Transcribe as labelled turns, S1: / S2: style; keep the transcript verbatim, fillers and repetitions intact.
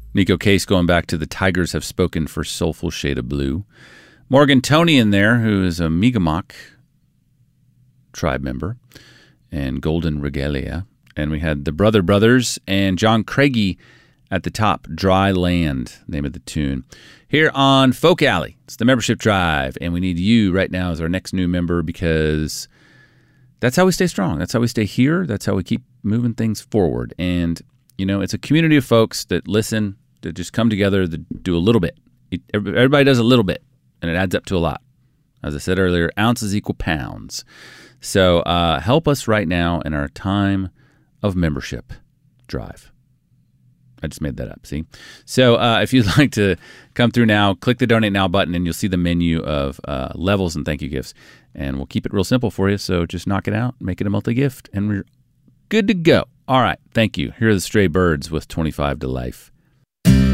S1: Nico Case going back to the Tigers have spoken for Soulful Shade of Blue. Morgan Tony in there, who is a Mi'kmaq tribe member, and Golden Regalia. And we had the Brother Brothers and John Craigie at the top, Dry Land, name of the tune. Here on Folk Alley, it's the membership drive, and we need you right now as our next new member because that's how we stay strong. That's how we stay here. That's how we keep moving things forward. And, you know, it's a community of folks that listen, that just come together, that do a little bit. Everybody does a little bit, and it adds up to a lot. As I said earlier, ounces equal pounds. So uh, help us right now in our time of membership drive. I just made that up, see? So uh, if you'd like to come through now, click the Donate Now button, and you'll see the menu of uh, levels and thank you gifts. And we'll keep it real simple for you, so just knock it out, make it a multi-gift, and we're good to go. All right, thank you. Here are the Stray Birds with twenty-five to Life.